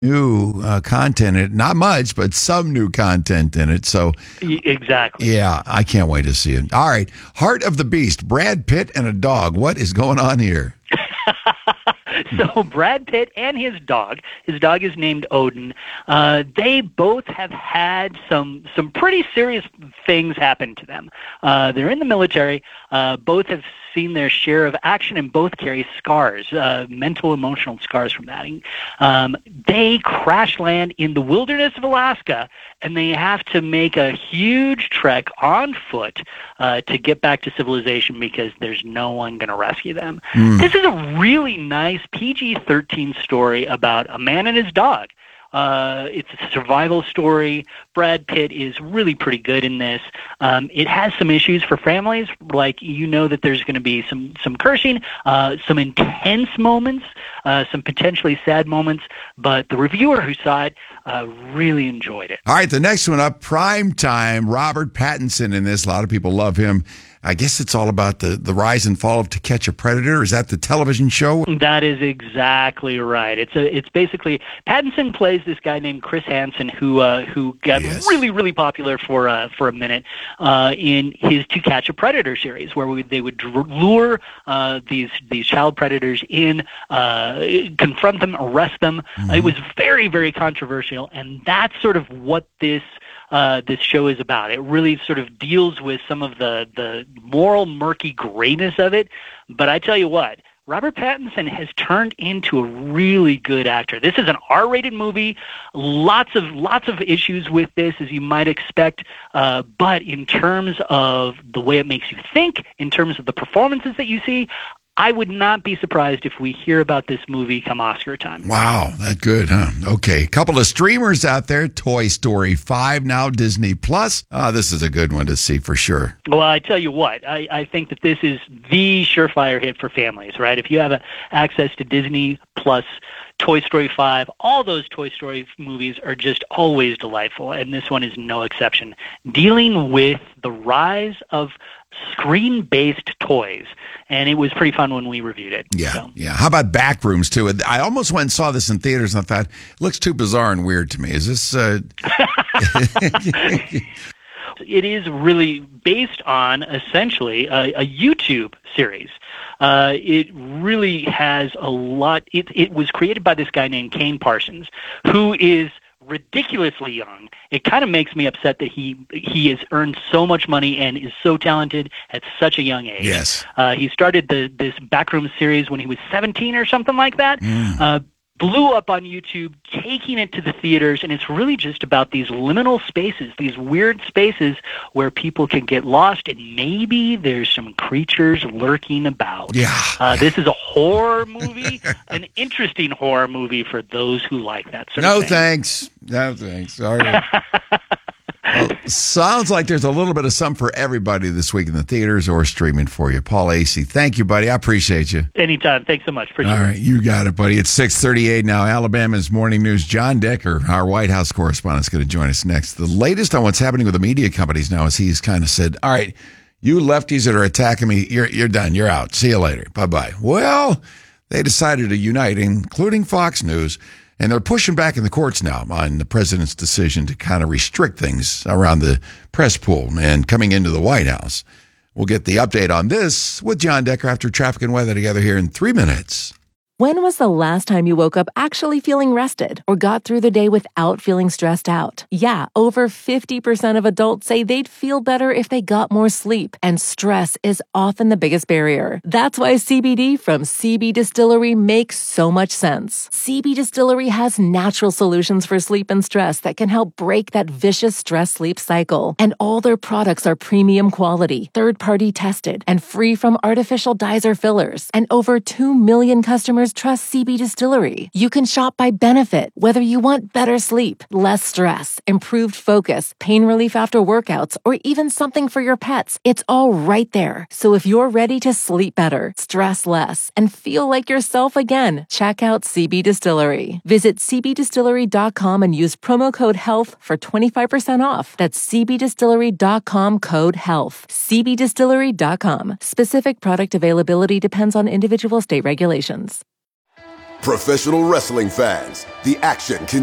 new content in it. Not much, but some new content in it. So, Exactly. yeah, I can't wait to see it. All right. Heart of the Beast, Brad Pitt and a dog. What is going on here? So Brad Pitt and his dog is named Odin. They both have had some pretty serious things happen to them. They're in the military. Both have seen their share of action, and both carry scars, mental, emotional scars from that. They crash land in the wilderness of Alaska, and they have to make a huge trek on foot to get back to civilization because there's no one going to rescue them. This is a really nice PG-13 story about a man and his dog. It's a survival story. Brad Pitt is really pretty good in this. It has some issues for families, like that there's going to be some cursing, some intense moments, some potentially sad moments, but the reviewer who saw it really enjoyed it. All right, the next one up, Prime Time, Robert Pattinson in this. A lot of people love him. I guess it's all about the rise and fall of To Catch a Predator. Is that the television show? That is exactly right. It's basically Pattinson plays this guy named Chris Hansen who got really popular for a minute in his To Catch a Predator series, where they would lure these child predators in, confront them, arrest them. It was very, very controversial, and that's sort of what this show is about. It really sort of deals with some of the moral murky grayness of it. But I tell you what, Robert Pattinson has turned into a really good actor. This is an R-rated movie. Lots of issues with this, as you might expect. But in terms of the way it makes you think, in terms of the performances that you see, I would not be surprised if we hear about this movie come Oscar time. Wow, that good, huh? Okay, a couple of streamers out there. Toy Story 5, now Disney+. This is a good one to see for sure. Well, I tell you what, I think that this is the surefire hit for families, right? If you have access to Disney+, Toy Story 5, all those Toy Story movies are just always delightful, and this one is no exception. Dealing with the rise of screen-based toys, and it was pretty fun when we reviewed it. Yeah. How about Backrooms, too? I almost went and saw this in theaters, and I thought, it looks too bizarre and weird to me. Is this... It is really based on, essentially, a YouTube series. It really has a lot... It was created by this guy named Kane Parsons, who is ridiculously young. It kind of makes me upset that he has earned so much money and is so talented at such a young age. Yes. He started this Backrooms series when he was 17 or something like that. Blew up on YouTube, taking it to the theaters, and it's really just about these liminal spaces, these weird spaces where people can get lost, and maybe there's some creatures lurking about. Yeah. This is a horror movie, an interesting horror movie for those who like that sort of thing. No thanks. All right. Well, sounds like there's a little bit of something for everybody this week in the theaters or streaming for you. Paul Asay, thank you, buddy. I appreciate you. Anytime. Thanks so much. Appreciate it. All right, you got it, buddy. It's 6:38 now. Alabama's Morning News. John Decker, our White House correspondent, is going to join us next. The latest on what's happening with the media companies now is he's kind of said, all right, you lefties that are attacking me, you're done. You're out. See you later. Bye-bye. Well, they decided to unite, including Fox News, and they're pushing back in the courts now on the president's decision to kind of restrict things around the press pool and coming into the White House. We'll get the update on this with John Decker after traffic and weather together here in 3 minutes. When was the last time you woke up actually feeling rested or got through the day without feeling stressed out? Yeah, over 50% of adults say they'd feel better if they got more sleep, and stress is often the biggest barrier. That's why CBD from CB Distillery makes so much sense. CB Distillery has natural solutions for sleep and stress that can help break that vicious stress-sleep cycle. And all their products are premium quality, third-party tested, and free from artificial dyes or fillers. And over 2 million customers trust CB Distillery. You can shop by benefit, whether you want better sleep, less stress, improved focus, pain relief after workouts, or even something for your pets. It's all right there. So if you're ready to sleep better, stress less, and feel like yourself again, check out CB Distillery. Visit cbdistillery.com and use promo code HEALTH for 25% off. That's cbdistillery.com code HEALTH. cbdistillery.com. Specific product availability depends on individual state regulations. Professional wrestling fans, the action continues.